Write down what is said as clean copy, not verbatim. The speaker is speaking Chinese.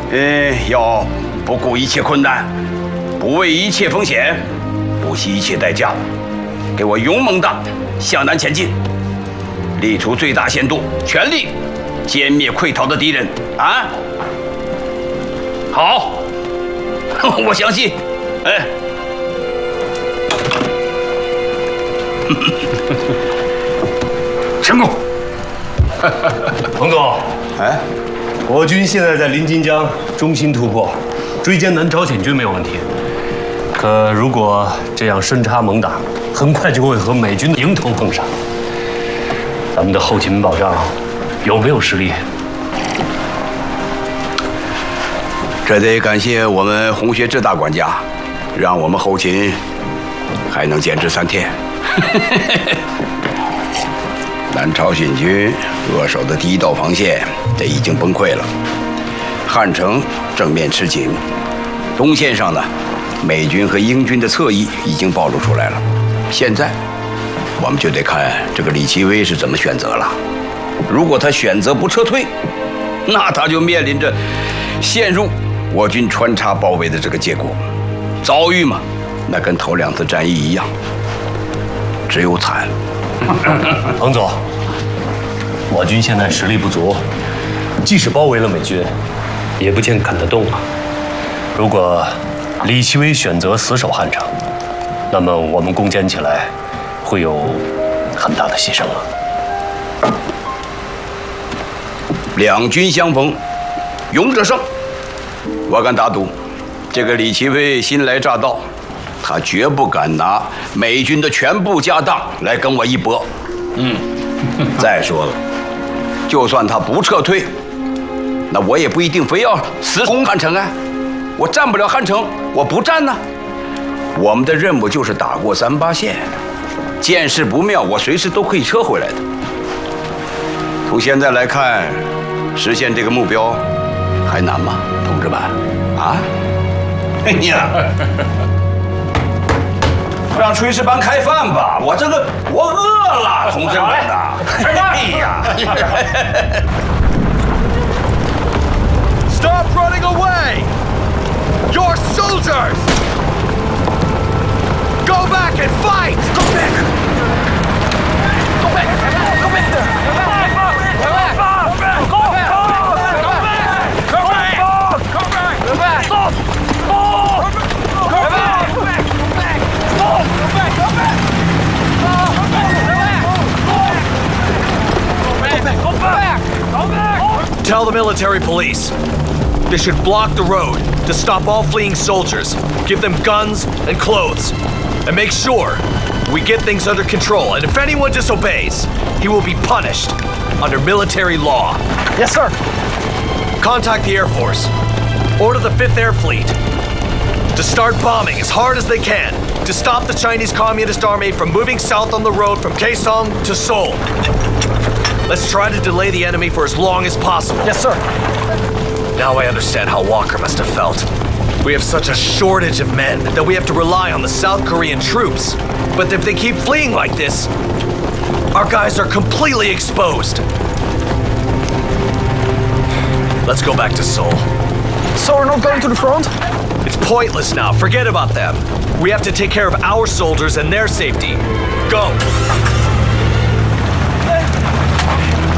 要不顾一切困难，不畏一切风险，不惜一切代价，给我勇猛的向南前进，力出最大限度，全力歼灭溃逃的敌人啊！好，我相信，哎。成功！ 彭总， 哎， 我军现在在临津江中心突破，追歼南朝鲜军没有问题。可如果这样深插猛打，很快就会和美军迎头碰上。咱们的后勤保障有没有实力？ 这得感谢我们洪学智大管家，让我们后勤还能坚持3天。南朝鲜军扼守的第一道防线，这已经崩溃了。汉城正面吃紧，东线上呢，美军和英军的侧翼已经暴露出来了。现在，我们就得看这个李奇微是怎么选择了。如果他选择不撤退，那他就面临着陷入我军穿插包围的这个结果，遭遇嘛，那跟头2次战役一样，只有惨。 彭总，我军现在实力不足，即使包围了美军，也不见啃得动啊。如果李奇微选择死守汉城，那么我们攻坚起来会有很大的牺牲啊。 两军相逢，勇者胜。我敢打赌，这个李奇微新来乍到，他绝不敢拿美军的全部家当来跟我一搏。再说了，就算他不撤退，那我也不一定非要死攻汉城啊。我占不了汉城，我不占呢。我们的任务就是打过3-8线，见势不妙，我随时都可以撤回来的。从现在来看，实现这个目标还难吗，同志们？啊？哎呀！让炊事班开饭吧，我饿了，同志们呐！哎呀 ！Stop running away! You're soldiers! Go back and fight! Go back! Go back! Go back there! Go back! Go back! Go back! Go back! Go back! Go back! Go back! Go back! Tell the military police. They should block the road to stop all fleeing soldiers, give them guns and clothes, and make sure we get things under control. And if anyone disobeys, he will be punished under military law. Yes, sir. Contact the Air Force. Order the 5th Air Fleet to start bombing as hard as they can to stop the Chinese Communist Army from moving south on the road from Kaesong to Seoul. Let's try to delay the enemy for as long as possible. Yes, sir. Now I understand how Walker must have felt. We have such a shortage of men that we have to rely on the South Korean troops. But if they keep fleeing like this, our guys are completely exposed. Let's go back to Seoul. So we're not going to the front? It's pointless now. Forget about them. We have to take care of our soldiers and their safety. Go!